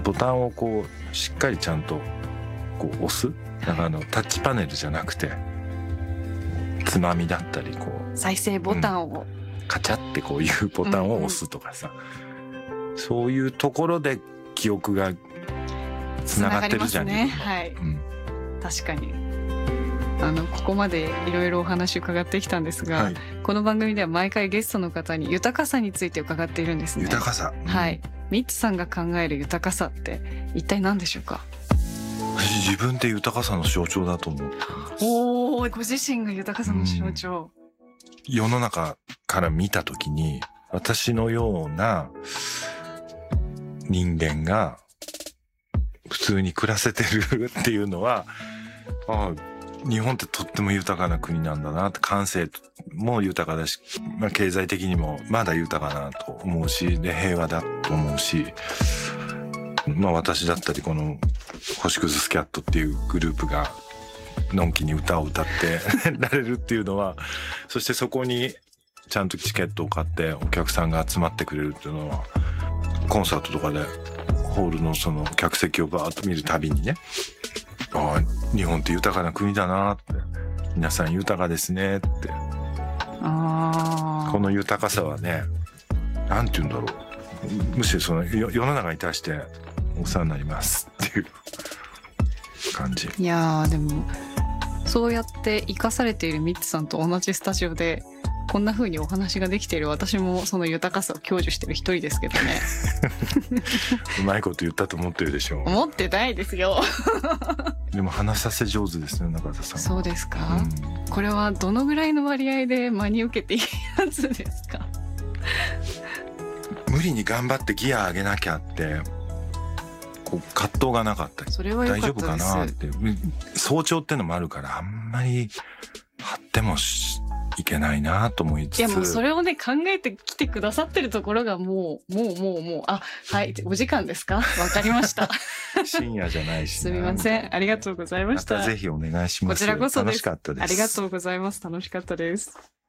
ボタンをこうしっかりちゃんとこう押す、なんかタッチパネルじゃなくてつまみだったりこう再生ボタンを、 カチャってこういうボタンを押すとかさ、そういうところで記憶がつながってるじゃん。 ね、はい、確かにここまでいろいろお話伺ってきたんですが、この番組では毎回ゲストの方に豊かさについて伺っているんですね。 豊かさ、 はい。ミッツさんが考える豊かさって一体何でしょうか？ 自分で豊かさの象徴だと思ってます。 おー、ご自身が豊かさの象徴。 世の中から見たときに、私のような人間が普通に暮らせてるっていうのは、日本ってとっても豊かな国なんだなって、感性も豊かだし、経済的にもまだ豊かなと思うし、で平和だと思うし、私だったりこの星屑スキャットっていうグループがのんきに歌を歌ってられるっていうのは、そしてそこにちゃんとチケットを買ってお客さんが集まってくれるっていうのは、コンサートとかでホールのその客席をバーッと見るたびにね、日本って豊かな国だなって、皆さん豊かですねって、この豊かさはね、なんて言うんだろう、むしろその世の中に対してお世話になりますっていう感じ。 いやー、でもそうやって生かされているミッツさんと同じスタジオでこんな風にお話ができている私も、その豊かさを享受してる一人ですけどね。 うまいこと言ったと思ってるでしょ。 思ってないですよ。 でも話させ上手ですね、中田さん。 そうですか、これはどのぐらいの割合で真に受けていいやつですか？ 無理に頑張ってギア上げなきゃってこう葛藤がなかったり、 それは良かったです。 大丈夫かなって、早朝ってのもあるからあんまり張ってもいけないなと思いつつ、 いやもうそれをね考えてきてくださってるところがもうはいお時間ですか？わかりました。 深夜じゃないしすみません、ありがとうございました。 またぜひお願いします。 こちらこそです。 楽しかったです。 ありがとうございます。楽しかったです。